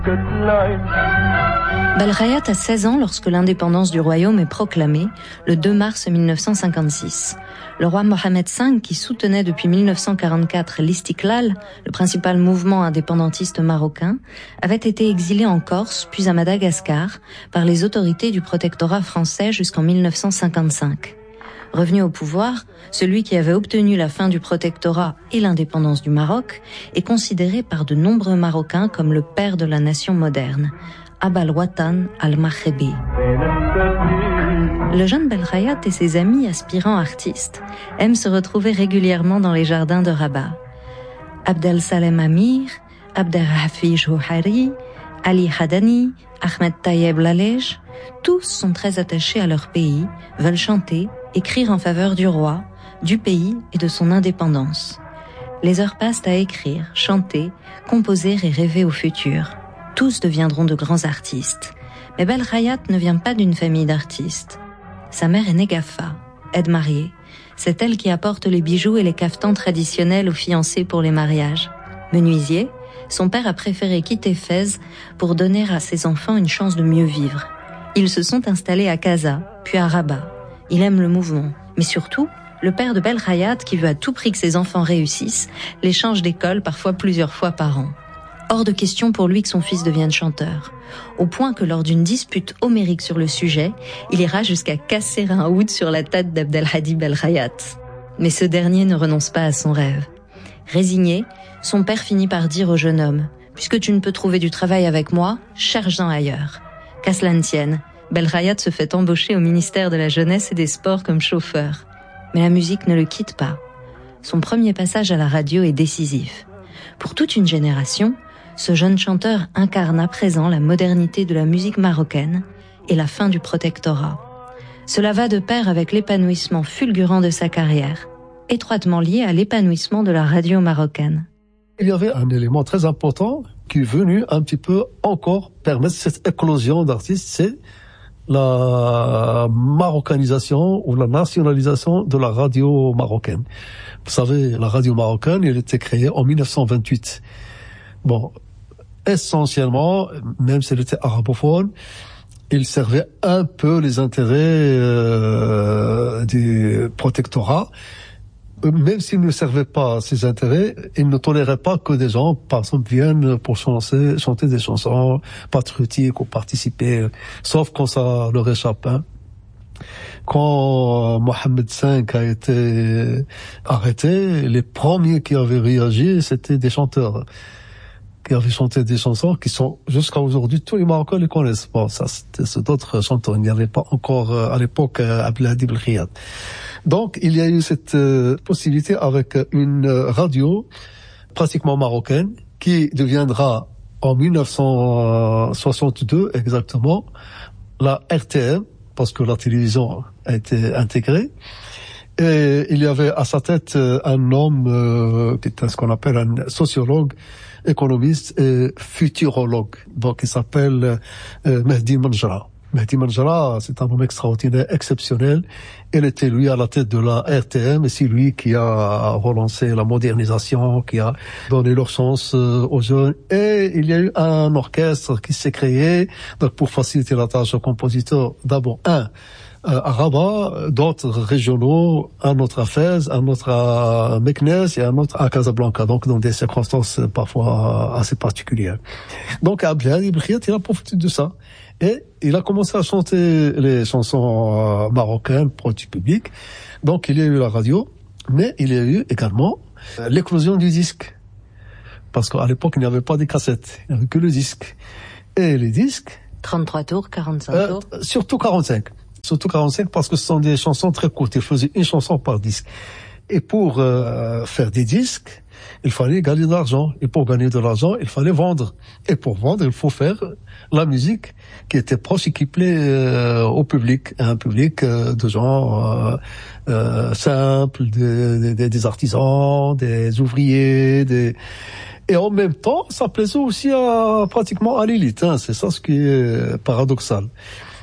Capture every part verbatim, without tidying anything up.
Belkhayat a seize ans lorsque l'indépendance du royaume est proclamée, le deux mars mille neuf cent cinquante-six. Le roi Mohamed cinq, qui soutenait depuis mille neuf cent quarante-quatre l'Istiklal, le principal mouvement indépendantiste marocain, avait été exilé en Corse, puis à Madagascar, par les autorités du protectorat français jusqu'en mille neuf cent cinquante-cinq. Revenu au pouvoir, celui qui avait obtenu la fin du protectorat et l'indépendance du Maroc est considéré par de nombreux Marocains comme le père de la nation moderne, Abal Watan al-Maghrebi. Le jeune Belkhayat et ses amis aspirants artistes aiment se retrouver régulièrement dans les jardins de Rabat. Abdel Salem Amir, Abdelhafiz Jouhari, Ali Hadani, Ahmed Tayeb Lalej, tous sont très attachés à leur pays, veulent chanter, écrire en faveur du roi, du pays et de son indépendance. Les heures passent à écrire, chanter, composer et rêver au futur. Tous deviendront de grands artistes. Mais Belkhayat ne vient pas d'une famille d'artistes. Sa mère est Negafa, aide mariée. C'est elle qui apporte les bijoux et les caftans traditionnels aux fiancés pour les mariages. Menuisier, son père a préféré quitter Fès pour donner à ses enfants une chance de mieux vivre. Ils se sont installés à Casa, puis à Rabat. Il aime le mouvement, mais surtout, le père de Belkhayat, qui veut à tout prix que ses enfants réussissent, les change d'école parfois plusieurs fois par an. Hors de question pour lui que son fils devienne chanteur, au point que lors d'une dispute homérique sur le sujet, il ira jusqu'à casser un oud sur la tête d'Abdelhadi Belkhayat. Mais ce dernier ne renonce pas à son rêve. Résigné, son père finit par dire au jeune homme « Puisque tu ne peux trouver du travail avec moi, cherche-en ailleurs. » Qu'à cela ne tienne, Belkhayat se fait embaucher au ministère de la Jeunesse et des Sports comme chauffeur. Mais la musique ne le quitte pas. Son premier passage à la radio est décisif. Pour toute une génération, ce jeune chanteur incarne à présent la modernité de la musique marocaine et la fin du protectorat. Cela va de pair avec l'épanouissement fulgurant de sa carrière, étroitement lié à l'épanouissement de la radio marocaine. Il y avait un élément très important qui est venu un petit peu encore permettre cette éclosion d'artistes, c'est la marocanisation ou la nationalisation de la radio marocaine. Vous savez, la radio marocaine, elle a été créée en mille neuf cent vingt-huit. Bon, essentiellement, même si elle était arabophone, il servait un peu les intérêts euh, du protectorat. Même s'il ne servait pas ses intérêts, il ne tolérait pas que des gens, par exemple, viennent pour chanter, chanter des chansons patriotiques ou participer, sauf quand ça leur échappe. Hein. Quand Mohamed cinq a été arrêté, les premiers qui avaient réagi, c'était des chanteurs qui avaient chanté des chansons qui sont, jusqu'à aujourd'hui, tous les Marocains les connaissent. Bon, ça, c'était d'autres chanteurs. Il n'y avait pas encore, à l'époque, Abdelhadi Belkhayat. Donc, il y a eu cette euh, possibilité avec une radio pratiquement marocaine qui deviendra en mille neuf cent soixante-deux exactement la R T M, parce que la télévision a été intégrée. Et il y avait à sa tête un homme euh, qui était ce qu'on appelle un sociologue, économiste et futurologue. Donc, il s'appelle euh, Mehdi Manjra. Mehdi Manjra, c'est un homme extraordinaire, exceptionnel. Il était, lui, à la tête de la R T M, et c'est lui qui a relancé la modernisation, qui a donné leur chance aux jeunes. Et il y a eu un orchestre qui s'est créé, donc pour faciliter la tâche aux compositeurs. D'abord, un, à Rabat, d'autres régionaux, un autre à Fès, un autre à Meknès et un autre à Casablanca, donc dans des circonstances parfois assez particulières. Donc, Abdelhadi Belkhayat, il a profité de ça. Et il a commencé à chanter les chansons marocaines pour du public. Donc, il y a eu la radio, mais il y a eu également l'éclosion du disque. Parce qu'à l'époque, il n'y avait pas de cassettes, il n'y avait que le disque. Et les disques... trente-trois tours, quarante-cinq euh, tours Surtout quarante-cinq. Surtout quarante-cinq parce que ce sont des chansons très courtes. Il faisait une chanson par disque. Et pour euh, faire des disques, il fallait gagner de l'argent. Et pour gagner de l'argent, il fallait vendre. Et pour vendre, il faut faire la musique qui était proche et qui plaît euh, au public. Un public euh, de gens euh, euh, simples, des, des, des artisans, des ouvriers, des... Et en même temps, ça plaisait aussi à, pratiquement à l'élite. Hein. C'est ça ce qui est paradoxal.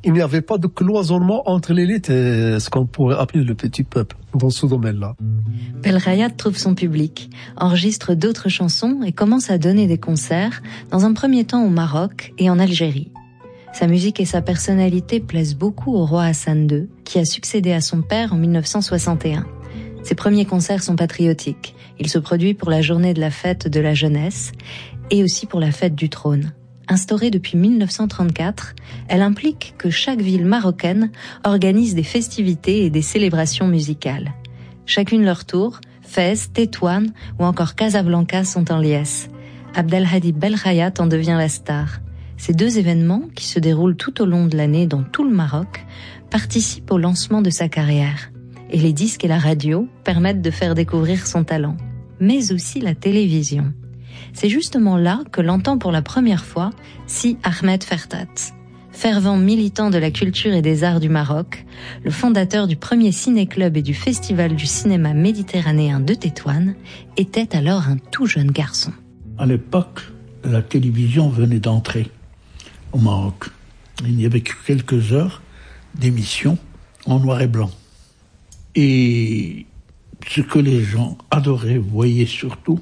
il n'y avait pas de cloisonnement entre l'élite et ce qu'on pourrait appeler le petit peuple dans ce domaine-là. Belkhayat trouve son public, enregistre d'autres chansons et commence à donner des concerts, dans un premier temps au Maroc et en Algérie. Sa musique et sa personnalité plaisent beaucoup au roi Hassan deux, qui a succédé à son père en mille neuf cent soixante et un. Ses premiers concerts sont patriotiques. Il se produit pour la journée de la fête de la jeunesse et aussi pour la fête du trône. Instaurée depuis mille neuf cent trente-quatre, elle implique que chaque ville marocaine organise des festivités et des célébrations musicales. Chacune leur tour, Fès, Tétouan ou encore Casablanca sont en liesse. Abdelhadi Belkhayat en devient la star. Ces deux événements, qui se déroulent tout au long de l'année dans tout le Maroc, participent au lancement de sa carrière. Et les disques et la radio permettent de faire découvrir son talent. Mais aussi la télévision. C'est justement là que l'entend pour la première fois Si Ahmed Fertat. Fervent militant de la culture et des arts du Maroc, le fondateur du premier ciné-club et du festival du cinéma méditerranéen de Tétouan, était alors un tout jeune garçon. À l'époque, la télévision venait d'entrer au Maroc. Il n'y avait que quelques heures d'émissions en noir et blanc. Et ce que les gens adoraient, voyaient surtout,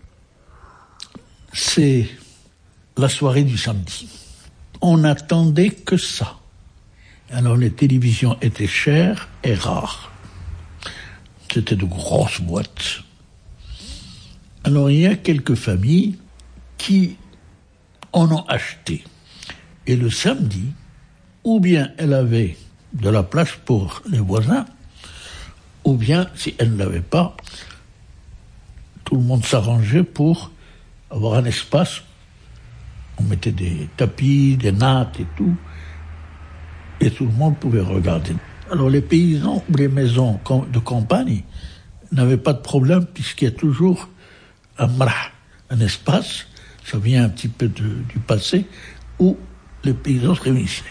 c'est la soirée du samedi. On n'attendait que ça. Alors les télévisions étaient chères et rares. C'était de grosses boîtes. Alors il y a quelques familles qui en ont acheté. Et le samedi, ou bien elle avait de la place pour les voisins, ou bien, si elle ne l'avait pas, tout le monde s'arrangeait pour avoir un espace. On mettait des tapis, des nattes et tout, et tout le monde pouvait regarder. Alors les paysans ou les maisons de campagne n'avaient pas de problème, puisqu'il y a toujours un marah, un espace, ça vient un petit peu de, du passé, où les paysans se réunissaient.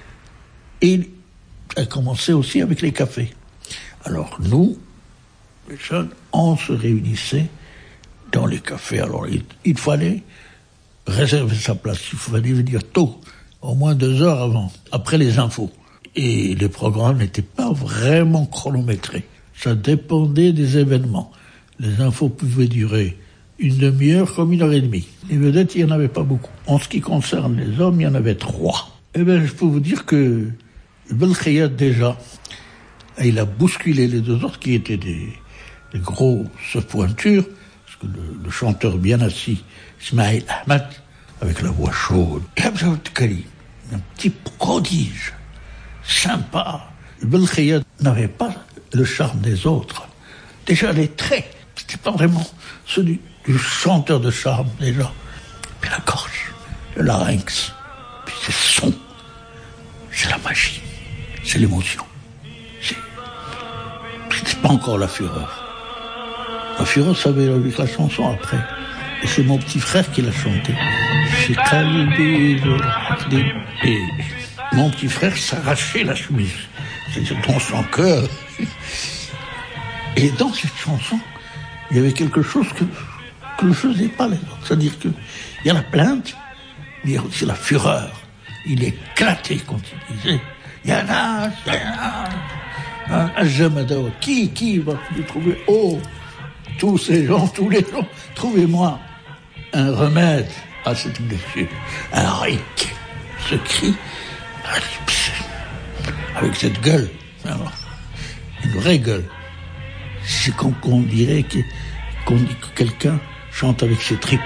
Et ça a commencé aussi avec les cafés. Alors nous, les jeunes, on se réunissait dans les cafés. Alors il, il fallait réserver sa place, il fallait venir tôt, au moins deux heures avant, après les infos. Et les programmes n'étaient pas vraiment chronométrés. Ça dépendait des événements. Les infos pouvaient durer une demi-heure comme une heure et demie. Les vedettes, il n'y en avait pas beaucoup. En ce qui concerne les hommes, il y en avait trois. Eh bien, je peux vous dire que Belkhayat, déjà, il a bousculé les deux autres qui étaient des, des grosses pointures, parce que le, le chanteur bien assis, Ismail Ahmed, avec la voix chaude, Abdel Kali, un petit prodige, sympa. Belkhayat n'avait pas le charme des autres. Déjà, les traits, c'était pas vraiment ceux du, du chanteur de charme, déjà. Puis la gorge, le larynx, puis ces sons, c'est la magie, c'est l'émotion. C'est, c'est pas encore la fureur. La fureur, ça avait avec la chanson après. Et c'est mon petit frère qui l'a chanté. C'est et mon petit frère s'arrachait la chemise. C'était dans son cœur. Et dans cette chanson, il y avait quelque chose que, que ne faisaient pas les autres. C'est-à-dire qu'il y a la plainte, mais il y a aussi la fureur. Il éclatait quand il disait « Yana, Yana, Ajamadawa, qui, qui va vous trouver? Oh, tous ces gens, tous les gens, trouvez-moi un remède à cette blessure. » Alors, ce cri, avec cette gueule, alors, une vraie gueule. C'est qu'on, qu'on dirait que, qu'on dit que quelqu'un chante avec ses tripes.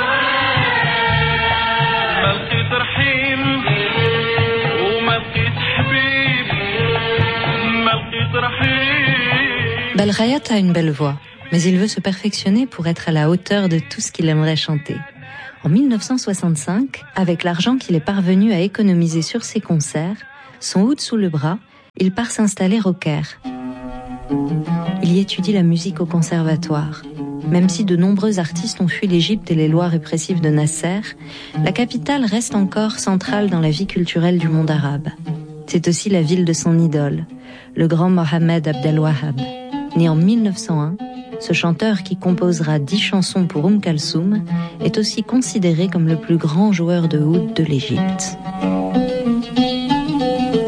Belkhayat a une belle voix, mais il veut se perfectionner pour être à la hauteur de tout ce qu'il aimerait chanter. En mille neuf cent soixante-cinq, avec l'argent qu'il est parvenu à économiser sur ses concerts, son oud sous le bras, il part s'installer au Caire. Il y étudie la musique au conservatoire. Même si de nombreux artistes ont fui l'Égypte et les lois répressives de Nasser, la capitale reste encore centrale dans la vie culturelle du monde arabe. C'est aussi la ville de son idole, le grand Mohamed Abdel Wahab. Né en mille neuf cent un, ce chanteur qui composera dix chansons pour Oum Kalsoum est aussi considéré comme le plus grand joueur de oud de l'Égypte.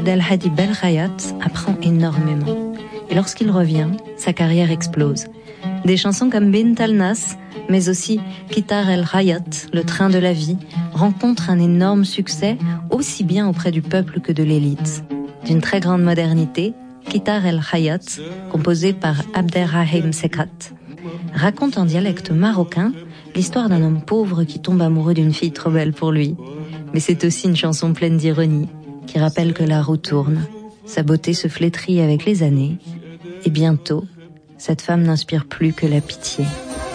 Abdelhadi Belkhayat apprend énormément. Et lorsqu'il revient, sa carrière explose. Des chansons comme Bint al-Nas, mais aussi Kitar el-Hayat, le train de la vie, rencontrent un énorme succès, aussi bien auprès du peuple que de l'élite. D'une très grande modernité, Kitar el-Hayat, composé par Abderrahim Sekat, raconte en dialecte marocain l'histoire d'un homme pauvre qui tombe amoureux d'une fille trop belle pour lui. Mais c'est aussi une chanson pleine d'ironie, qui rappelle que la roue tourne, sa beauté se flétrit avec les années, et bientôt, cette femme n'inspire plus que la pitié.